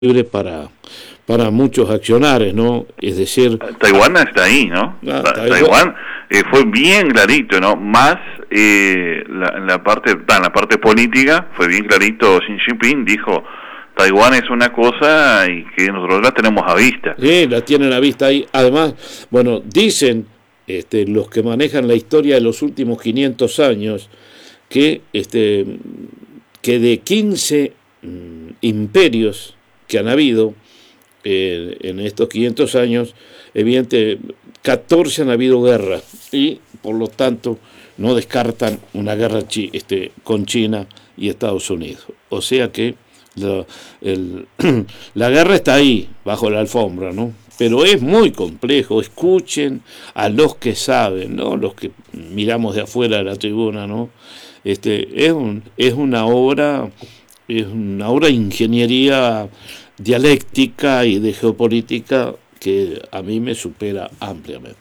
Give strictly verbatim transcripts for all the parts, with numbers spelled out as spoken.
libre para, para muchos accionarios, ¿no? Es decir... Taiwán está ahí, ¿no? Ah, Ta- Taiwán, Taiwán eh, fue bien clarito, ¿no? Más eh, la, la parte ta, en la parte política fue bien clarito. Xi Jinping dijo, Taiwán es una cosa y que nosotros la tenemos a vista. Sí, la tienen a vista ahí. Además, bueno, dicen este, los que manejan la historia de los últimos quinientos años que, este, que de quince mm, imperios que han habido eh, en estos quinientos años, evidente, catorce han habido guerras y por lo tanto no descartan una guerra chi, este, con China y Estados Unidos. O sea que la, el, la guerra está ahí, bajo la alfombra, ¿no? Pero es muy complejo. Escuchen a los que saben, ¿no? Los que miramos de afuera de la tribuna, ¿no? Este, es, un, es una obra, es una obra de ingeniería dialéctica y de geopolítica que a mí me supera ampliamente.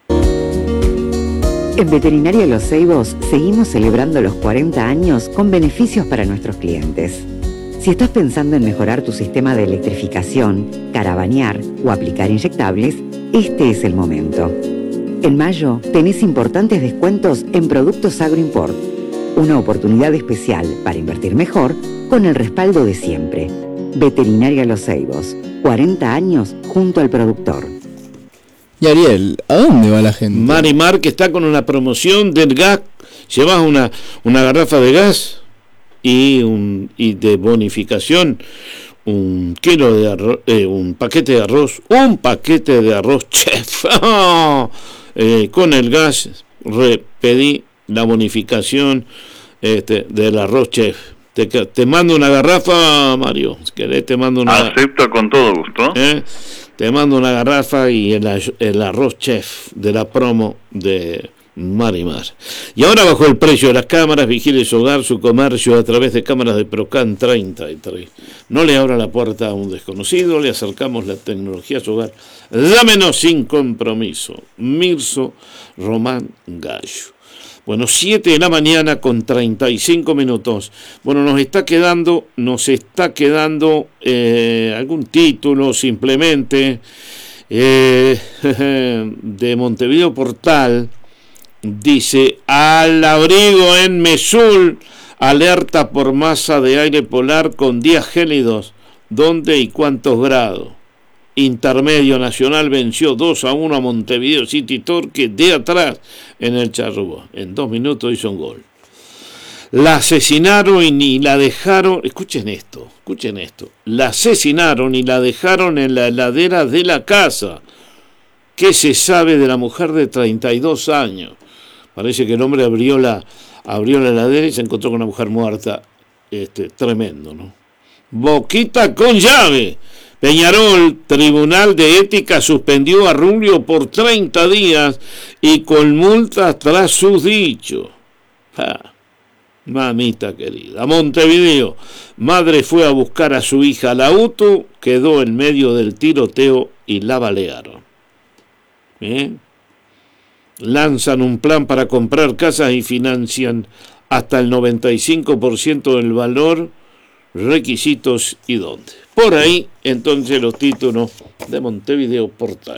En Veterinaria Los Ceibos seguimos celebrando los cuarenta años con beneficios para nuestros clientes. Si estás pensando en mejorar tu sistema de electrificación, caravanear o aplicar inyectables, este es el momento. En mayo tenés importantes descuentos en productos Agroimport. Una oportunidad especial para invertir mejor con el respaldo de siempre. Veterinaria Los Ceibos, cuarenta años junto al productor. Y Ariel, ¿a dónde va la gente? Marimar, que está con una promoción del gas, llevas una, una garrafa de gas y, un, y de bonificación, un kilo de arroz, eh, un paquete de arroz, un paquete de arroz chef. eh, con el gas re, pedí la bonificación este, del arroz chef. Te, te mando una garrafa, Mario. Si querés, te mando una. Acepto con todo gusto. ¿Eh? Te mando una garrafa y el, el arroz chef de la promo de Marimar. Y ahora bajo el precio de las cámaras, vigile su hogar, su comercio a través de cámaras de Procan treinta y tres. No le abra la puerta a un desconocido, le acercamos la tecnología a su hogar. Dámenos sin compromiso. Mirso Román Gallo. Bueno, siete de la mañana con treinta y cinco minutos. Bueno, nos está quedando, nos está quedando eh, algún título simplemente eh, de Montevideo Portal. Dice, al abrigo en Mesul, alerta por masa de aire polar con días gélidos. ¿Dónde y cuántos grados? Intermedio Nacional venció dos a uno a Montevideo City Torque de atrás en el Charrúa. En dos minutos hizo un gol. La asesinaron y la dejaron, escuchen esto, escuchen esto. La asesinaron y la dejaron en la heladera de la casa. ¿Qué se sabe de la mujer de treinta y dos años? Parece que el hombre abrió la, abrió la heladera y se encontró con una mujer muerta. Este, tremendo, ¿no? Boquita con llave. Peñarol, Tribunal de Ética suspendió a Rubio por treinta días y con multas tras sus dichos. Ah, mamita querida. Montevideo, madre fue a buscar a su hija al auto, quedó en medio del tiroteo y la balearon. ¿Eh? Lanzan un plan para comprar casas y financian hasta el noventa y cinco por ciento del valor, requisitos y dónde. Por ahí, entonces, los títulos de Montevideo Portal.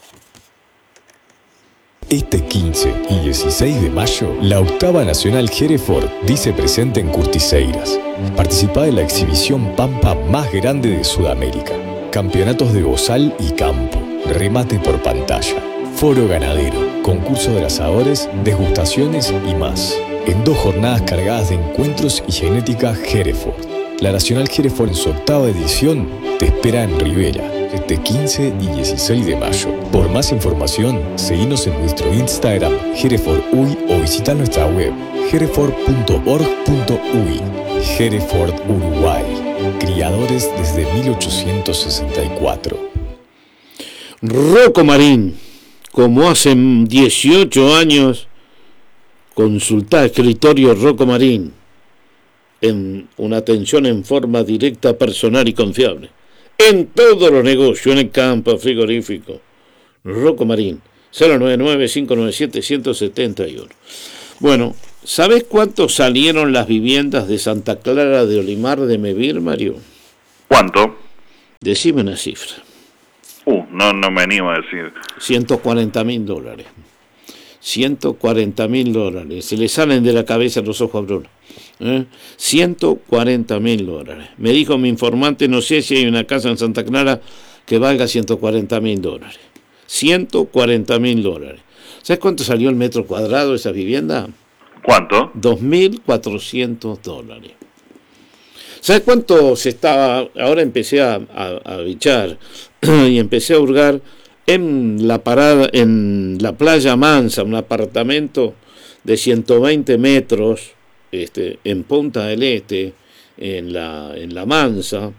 Este quince y dieciséis de mayo, la octava Nacional Hereford dice presente en Curtiseiras. Participá en la exhibición Pampa más grande de Sudamérica. Campeonatos de bozal y campo, remate por pantalla, foro ganadero, concurso de asadores, degustaciones y más. En dos jornadas cargadas de encuentros y genética Hereford. La Nacional Hereford en su octava edición te espera en Rivera, este quince y dieciséis de mayo. Por más información, seguinos en nuestro Instagram, Hereford U I, o visita nuestra web, hereford punto org punto u i. Hereford Uruguay, criadores desde mil ochocientos sesenta y cuatro. Rocco Marín, como hace dieciocho años, consultá escritorio Rocco Marín. En una atención en forma directa, personal y confiable. En todos los negocios, en el campo, frigorífico. Rocco Marín, cero nueve nueve, cinco nueve siete, uno siete uno. Bueno, ¿sabes cuánto salieron las viviendas de Santa Clara de Olimar de Mevir, Mario? ¿Cuánto? Decime una cifra. Uh, no, no me animo a decir. ciento cuarenta mil dólares. ciento cuarenta mil dólares. Se le salen de la cabeza los ojos a Bruno. ¿Eh? ciento cuarenta mil dólares. Me dijo mi informante, no sé si hay una casa en Santa Clara que valga ciento cuarenta mil dólares. ciento cuarenta mil dólares. ¿Sabes cuánto salió el metro cuadrado de esa vivienda? ¿Cuánto? dos mil cuatrocientos dólares. ¿Sabes cuánto se estaba? Ahora empecé a, a, a bichar y empecé a hurgar en la parada, en la Playa Mansa, un apartamento de ciento veinte metros, este, en Punta del Este, en la, en la Mansa.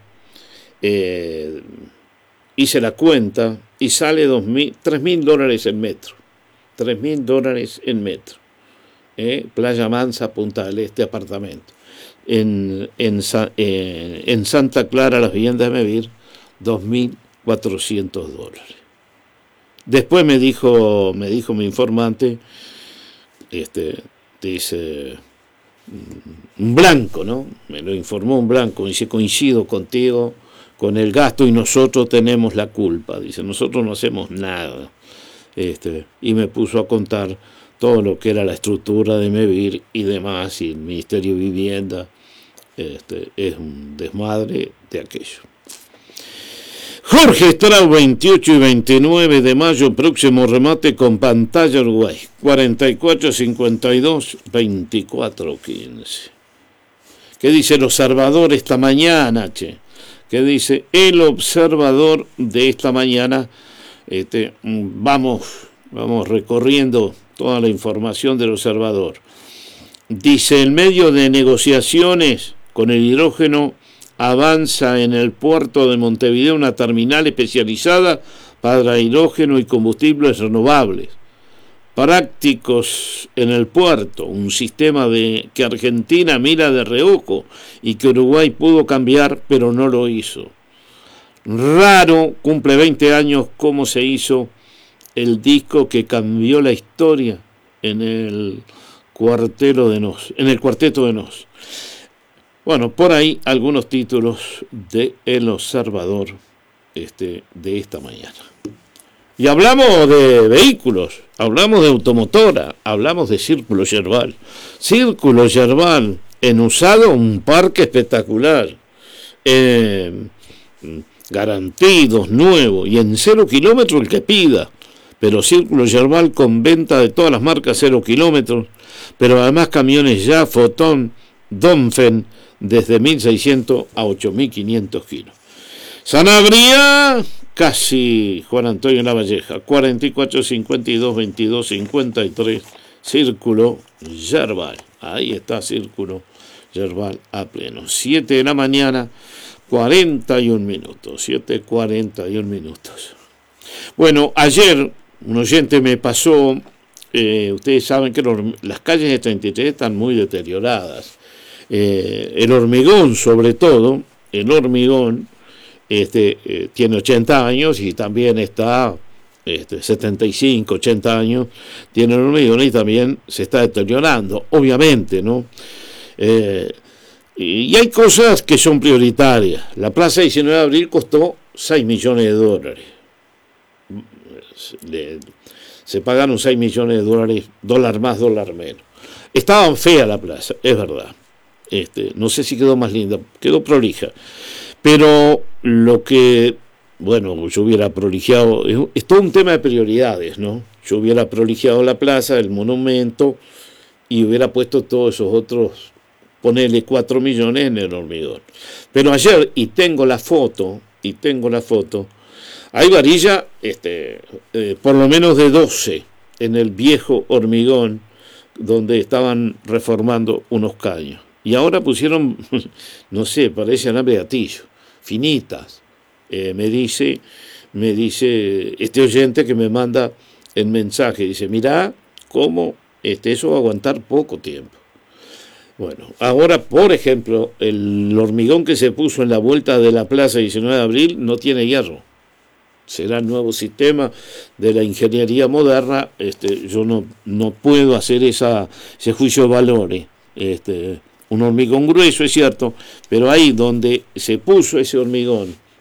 Eh, hice la cuenta y sale dos mil, tres mil dólares el metro. tres mil dólares el metro. Eh, Playa Mansa, Punta del Este, apartamento. En, en, eh, en Santa Clara, las viviendas de Mevir, dos mil cuatrocientos dólares. Después me dijo, me dijo mi informante, este, dice, un blanco, ¿no? Me lo informó un blanco, dice, coincido contigo con el gasto y nosotros tenemos la culpa. Dice, nosotros no hacemos nada. Este, y me puso a contar todo lo que era la estructura de Mevir y demás, y el Ministerio de Vivienda. Este, es un desmadre de aquello. Jorge Strauss, veintiocho y veintinueve de mayo, próximo remate con pantalla Uruguay, cuarenta y cuatro cincuenta y dos veinticuatro quince. ¿Qué dice el observador esta mañana, che? ¿Qué dice el observador de esta mañana? Este, vamos, vamos recorriendo toda la información del observador. Dice, en medio de negociaciones con el hidrógeno, avanza en el puerto de Montevideo una terminal especializada para hidrógeno y combustibles renovables. Prácticos en el puerto, un sistema de, que Argentina mira de reojo y que Uruguay pudo cambiar, pero no lo hizo. Raro, cumple veinte años, cómo se hizo el disco que cambió la historia en el cuartero de Nos, en el cuarteto de Nos. Bueno, por ahí algunos títulos de El Observador este, de esta mañana. Y hablamos de vehículos, hablamos de automotora, hablamos de Círculo Yerbal. Círculo Yerbal, en usado, un parque espectacular. Eh, garantidos, nuevo, y en cero kilómetros el que pida. Pero Círculo Yerbal con venta de todas las marcas cero kilómetros, pero además camiones ya, Fotón, Donfen, desde mil seiscientos a ocho mil quinientos kilos. Sanabria, casi Juan Antonio Lavalleja, cuarenta y cuatro cincuenta y dos veintidós cincuenta y tres, Círculo Yerbal. Ahí está Círculo Yerbal a pleno. siete de la mañana, cuarenta y un minutos, siete cuarenta y un minutos. Bueno, ayer un oyente me pasó, eh, ustedes saben que las calles de treinta y tres están muy deterioradas. Eh, el hormigón, sobre todo, el hormigón este, eh, tiene ochenta años y también está este, setenta y cinco, ochenta años, tiene el hormigón y también se está deteriorando, obviamente, ¿no? Eh, y hay cosas que son prioritarias. La Plaza diecinueve de abril costó seis millones de dólares. Le, se pagaron seis millones de dólares, dólar más, dólar menos. Estaba fea la plaza, es verdad. Este, no sé si quedó más linda, quedó prolija, pero lo que, bueno, yo hubiera proligiado, es, es todo un tema de prioridades, ¿no? Yo hubiera proligiado la plaza, el monumento, y hubiera puesto todos esos otros, ponerle cuatro millones en el hormigón. Pero ayer, y tengo la foto, y tengo la foto, hay varilla, este, eh, por lo menos de doce, en el viejo hormigón, donde estaban reformando unos caños. Y ahora pusieron, no sé, parece alambre de gatillo, finitas. Eh, me dice, me dice este oyente que me manda el mensaje, dice, mirá cómo este, eso va a aguantar poco tiempo. Bueno, ahora, por ejemplo, el hormigón que se puso en la vuelta de la Plaza diecinueve de abril no tiene hierro. Será el nuevo sistema de la ingeniería moderna. Este, yo no, no puedo hacer esa, ese juicio de valores. Este, un hormigón grueso, es cierto, pero ahí donde se puso ese hormigón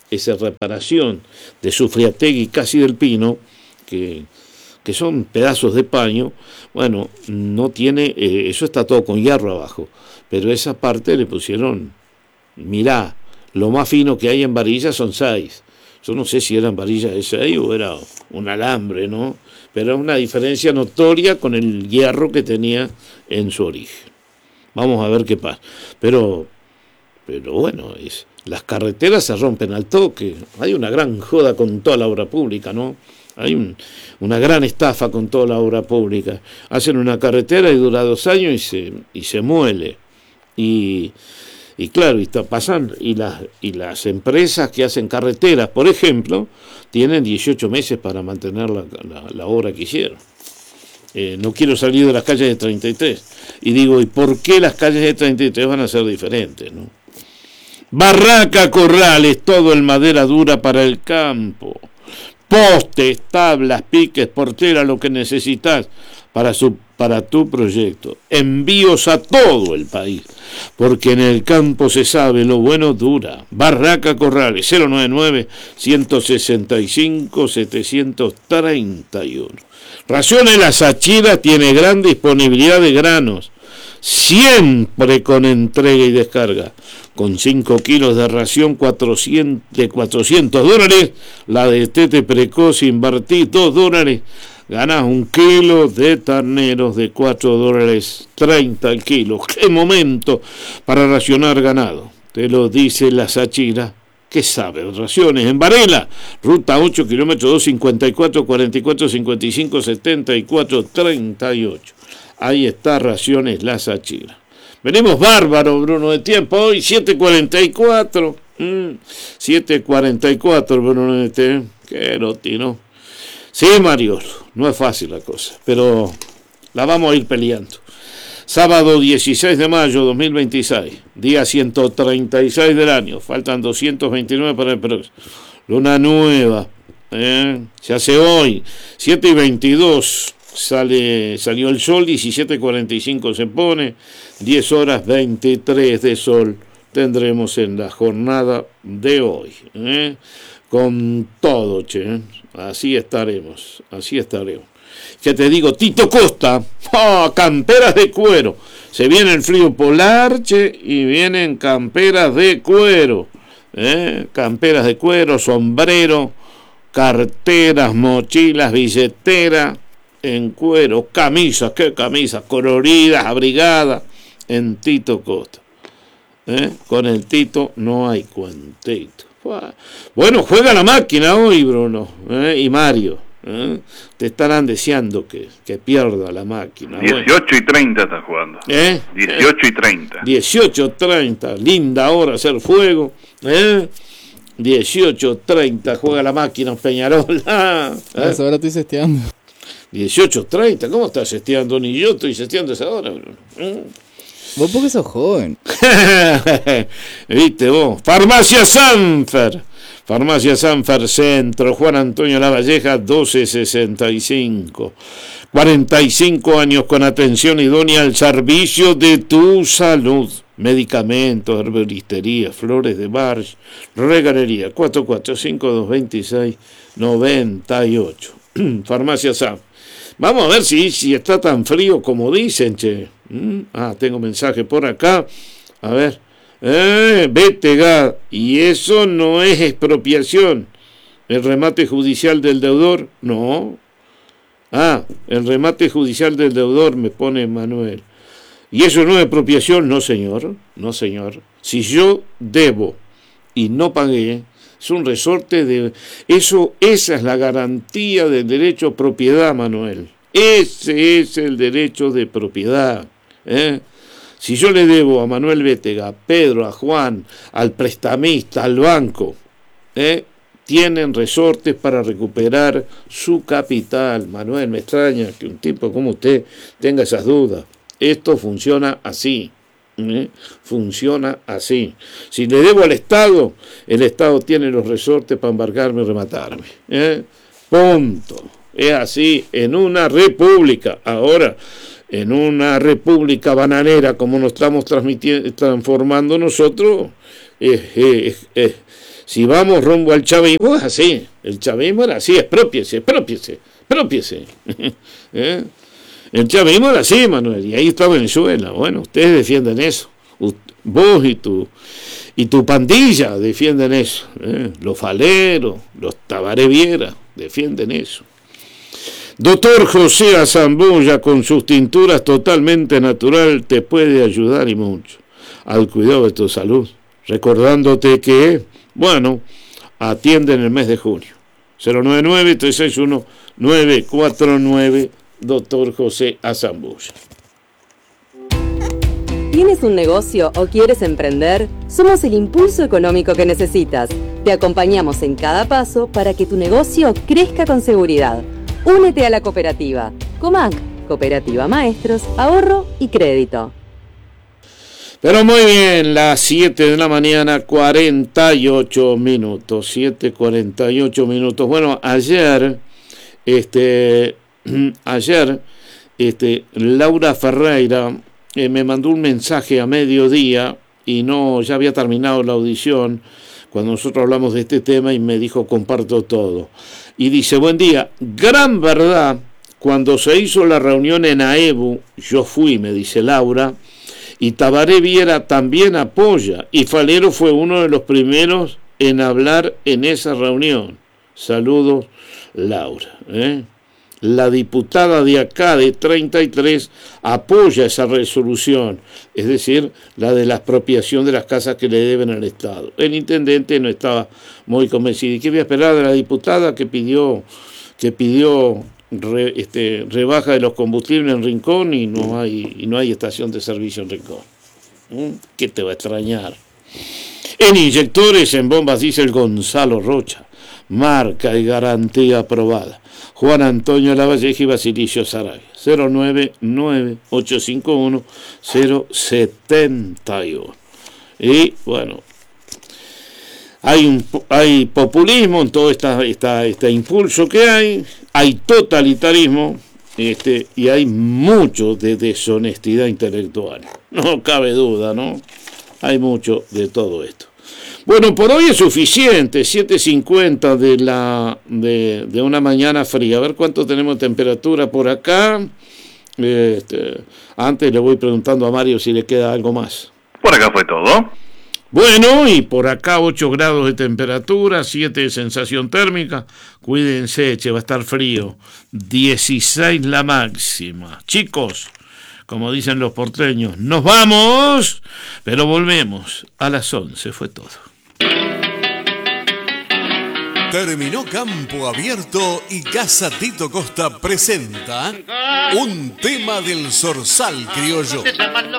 esa reparación de Sufriategui casi del Pino, que, que son pedazos de paño, bueno, no tiene, eh, eso está todo con hierro abajo, pero esa parte le pusieron, mirá, lo más fino que hay en varillas son seis. Yo no sé si eran varillas de seis o era un alambre, ¿no? Pero es una diferencia notoria con el hierro que tenía en su origen. Vamos a ver qué pasa. Pero, pero bueno, es, las carreteras se rompen al toque. Hay una gran joda con toda la obra pública, ¿no? Hay un, una gran estafa con toda la obra pública. Hacen una carretera y dura dos años y se, y se muele. Y... Y claro, y está pasando, y las, y las empresas que hacen carreteras, por ejemplo, tienen dieciocho meses para mantener la, la, la obra que hicieron. Eh, no quiero salir de las calles de treinta y tres. Y digo, ¿y por qué las calles de treinta y tres van a ser diferentes, no? Barraca Corrales, todo en madera dura para el campo. Postes, tablas, piques, portera, lo que necesitas para su para tu proyecto. Envíos a todo el país, porque en el campo se sabe, lo bueno dura. Barraca Corrales, cero noventa y nueve, ciento sesenta y cinco, setecientos treinta y uno. Raciones La Sachira tiene gran disponibilidad de granos, siempre con entrega y descarga. Con cinco kilos de ración cuatrocientos, de cuatrocientos dólares, la de Tete Precoz invertís dos dólares, ganás un kilo de terneros de cuatro dólares treinta el kilo. ¡Qué momento para racionar ganado! Te lo dice La Sachira, que sabe raciones. En Varela, ruta ocho, kilómetro dos cincuenta y cuatro, cuarenta y cuatro, cincuenta y cinco, setenta y cuatro, treinta y ocho. Ahí está Raciones La Sachira. Venimos bárbaro, Bruno, de tiempo hoy, siete cuarenta y cuatro. Mm, siete cuarenta y cuatro, Bruno, de tiempo. Qué rotino. Sí, Mario, no es fácil la cosa, pero la vamos a ir peleando. Sábado dieciséis de mayo de dos mil veintiséis, día ciento treinta y seis del año, faltan doscientos veintinueve para el próximo. Luna nueva, ¿eh? Se hace hoy, siete y veintidós. Sale, salió el sol, diecisiete cuarenta y cinco se pone, diez horas veintitrés de sol tendremos en la jornada de hoy, ¿eh? Con todo, che, así estaremos, así estaremos. ¿Qué te digo? Tito Costa, oh, camperas de cuero, se viene el frío polar, che, y vienen camperas de cuero, ¿eh? Camperas de cuero, sombrero, carteras, mochilas, billetera en cuero, camisas, qué camisas, coloridas, abrigadas, en Tito Costa. ¿Eh? Con el Tito no hay cuentito. Bueno, juega la máquina hoy, Bruno, ¿eh? Y Mario, ¿eh? Te estarán deseando que, que pierda la máquina. dieciocho bueno. Y treinta está jugando. ¿Eh? dieciocho y treinta. dieciocho treinta, linda hora hacer fuego, ¿eh? dieciocho treinta juega la máquina Peñarol. ¿Eh? Ahora estoy sesteando. dieciocho treinta, ¿cómo estás sesteando? Ni yo estoy sesteando esa hora, Bruno. ¿Eh? Vos porque sos joven. Viste vos. Farmacia Sanfer. Farmacia Sanfer Centro. Juan Antonio Lavalleja, doce sesenta y cinco. cuarenta y cinco años con atención idónea al servicio de tu salud. Medicamentos, herboristería, flores de Bach, regalería. cuatro cuatro cinco, dos dos seis, nueve ocho. Farmacia Sanfer. Vamos a ver si, si está tan frío como dicen, che. ¿Mm? Ah, tengo mensaje por acá. A ver. Eh, Betega. Y eso no es expropiación. ¿El remate judicial del deudor? No. Ah, el remate judicial del deudor, me pone Manuel. ¿Y eso no es expropiación? No, señor. No, señor. Si yo debo y no pagué, es un resorte de... Eso, esa es la garantía del derecho a propiedad, Manuel. Ese es el derecho de propiedad. ¿eh? Si yo le debo a Manuel Bétega, a Pedro, a Juan, al prestamista, al banco, ¿eh? tienen resortes para recuperar su capital. Manuel, me extraña que un tipo como usted tenga esas dudas. Esto funciona así. ¿Eh? Funciona así. Si le debo al Estado, el Estado tiene los resortes para embarcarme y rematarme. ¿Eh? Punto. Es así en una república. Ahora, en una república bananera como nos estamos transmitiendo, transformando nosotros, eh, eh, eh, Si vamos rumbo al chavismo, es así. El chavismo era así, expropiese, expropiese, expropiese. ¿Eh? El chavismo era así, Manuel, y ahí está Venezuela. Bueno, ustedes defienden eso. Vos y tu, y tu pandilla defienden eso. ¿Eh? Los faleros, los Tabaré Viera, defienden eso. Doctor José Azambulla, con sus tinturas totalmente natural, te puede ayudar y mucho al cuidado de tu salud. Recordándote que, bueno, atiende en el mes de junio. cero nueve nueve, tres seis uno, nueve cuatro nueve, Doctor José Azambulla. ¿Tienes un negocio o quieres emprender? Somos el impulso económico que necesitas. Te acompañamos en cada paso para que tu negocio crezca con seguridad. Únete a la cooperativa. COMAC, Cooperativa Maestros, Ahorro y Crédito. Pero muy bien, las siete de la mañana, cuarenta y ocho minutos, siete cuarenta y ocho minutos. Bueno, ayer, este, ayer, este, Laura Ferreira eh, me mandó un mensaje a mediodía y no, ya había terminado la audición cuando nosotros hablamos de este tema y me dijo comparto todo. Y dice, buen día, gran verdad, cuando se hizo la reunión en AEBU, yo fui, me dice Laura, y Tabaré Viera también apoya, y Falero fue uno de los primeros en hablar en esa reunión. Saludos, Laura. ¿eh? La diputada de acá, de treinta y tres, apoya esa resolución, es decir, la de la expropiación de las casas que le deben al Estado. El intendente no estaba muy convencido. ¿Y qué voy a esperar de la diputada que pidió, que pidió Re, este, rebaja de los combustibles en Rincón y no hay y no hay estación de servicio en Rincón? ¿Mm? ¿Qué te va a extrañar? En inyectores, en bombas diésel, Gonzalo Rocha, marca y garantía aprobada. Juan Antonio Lavalleja y Basilicio Sarabia. Cero nueve nueve, ocho cinco uno, cero siete uno. Y bueno, Hay, un, hay populismo en todo esta, esta, este impulso que hay, hay totalitarismo este, y hay mucho de deshonestidad intelectual. No cabe duda, ¿no? Hay mucho de todo esto. Bueno, por hoy es suficiente, siete cincuenta de, la, de, de una mañana fría. A ver cuánto tenemos de temperatura por acá. Este, antes le voy preguntando a Mario si le queda algo más. Por acá fue todo. Bueno, y por acá ocho grados de temperatura, siete de sensación térmica. Cuídense, che, va a estar frío. dieciséis la máxima. Chicos, como dicen los porteños, nos vamos, pero volvemos a las once, fue todo. Terminó Campo Abierto y Casa Tito Costa presenta un tema del Zorzal Criollo.